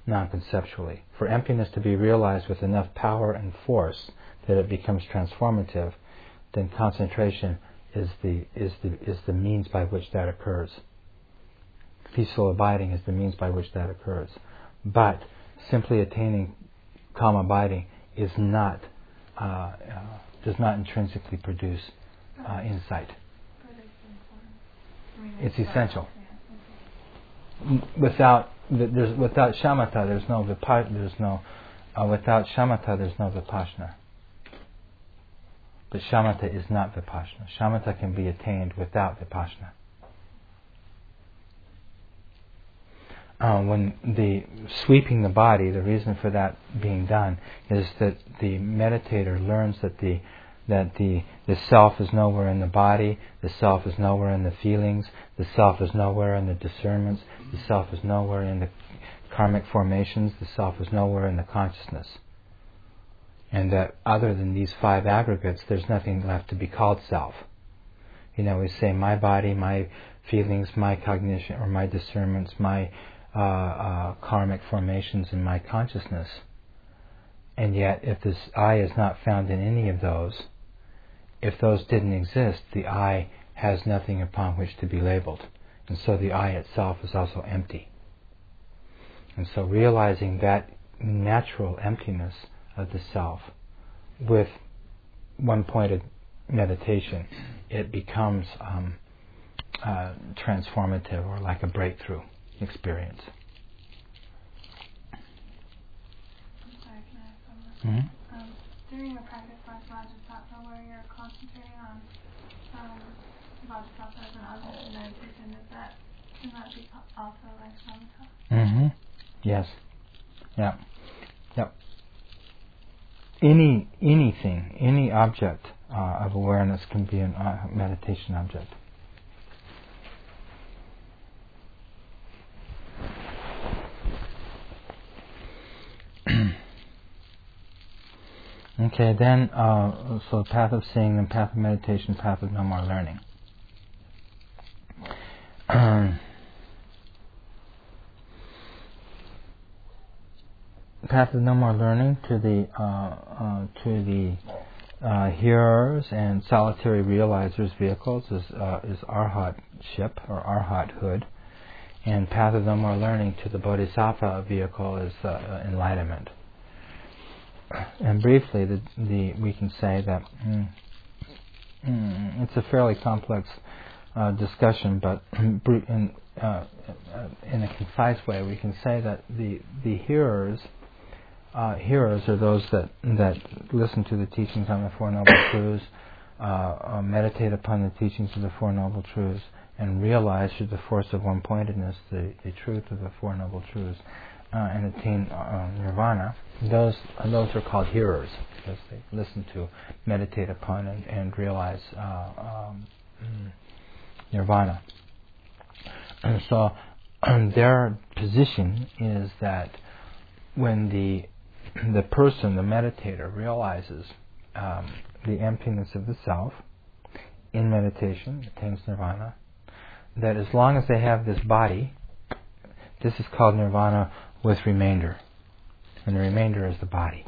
non-conceptually. For emptiness to be realized with enough power and force that it becomes transformative, then concentration is the means by which that occurs. Peaceful abiding is the means by which that occurs. But simply attaining calm abiding is not does not intrinsically produce insight. It's essential. Without shamatha, there's no without shamatha, there's no vipassana. But shamatha is not vipassana. Shamatha can be attained without vipassana. When the sweeping the body, the reason for that being done is that the meditator learns that the self is nowhere in the body, the self is nowhere in the feelings, the self is nowhere in the discernments, the self is nowhere in the karmic formations, the self is nowhere in the consciousness. And that other than these 5 aggregates, there's nothing left to be called self. We say my body, my feelings, my cognition, or my discernments, my karmic formations, and my consciousness. And yet, if this I is not found in any of those, if those didn't exist, the I has nothing upon which to be labeled. And so the I itself is also empty. And so realizing that natural emptiness of the self with one-pointed meditation, it becomes transformative, or like a breakthrough experience. I'm sorry, can I ask someone? Mm-hmm. During a practice like Vajrasattva, where you're concentrating on Vajrasattva as an object of meditation, can that be also like samatha? Mm-hmm. Yes. Yeah. Yep. Anything, any object of awareness can be a meditation object. Okay, then, so path of seeing, then path of meditation, path of no more learning. Path of no more learning to the hearers and solitary realizers' vehicles is arhatship or arhathood, and path of no more learning to the bodhisattva vehicle is enlightenment. And briefly, we can say that it's a fairly complex discussion, but in a concise way, we can say that the hearers are those that listen to the teachings on the Four Noble Truths, meditate upon the teachings of the Four Noble Truths, and realize through the force of one-pointedness the truth of the Four Noble Truths, and attain nirvana. Those are called hearers, because they listen to, meditate upon, and realize nirvana. And so their position is that when the person, the meditator, realizes the emptiness of the self in meditation, attains nirvana, that as long as they have this body, this is called nirvana with remainder. And the remainder is the body.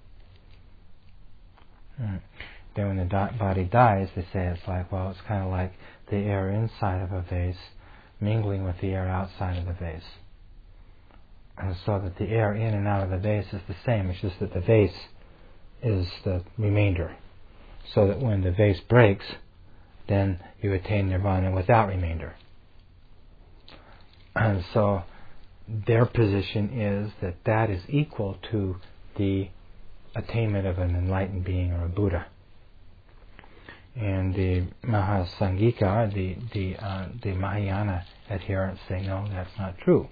Then when the body dies, they say it's kind of like the air inside of a vase mingling with the air outside of the vase. And so that the air in and out of the vase is the same. It's just that the vase is the remainder. So that when the vase breaks, then you attain nirvana without remainder. And so their position is that is equal to the attainment of an enlightened being or a Buddha. And the Mahasangika, the Mahayana adherents say, no, that's not true.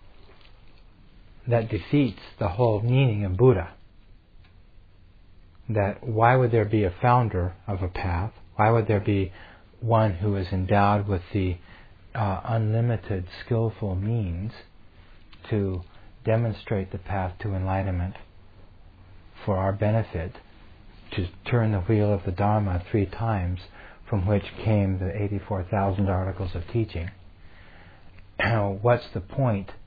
That defeats the whole meaning of Buddha. That why would there be a founder of a path? Why would there be one who is endowed with the unlimited skillful means to demonstrate the path to enlightenment for our benefit, to turn the wheel of the Dharma 3 times, from which came the 84,000 articles of teaching? What's the point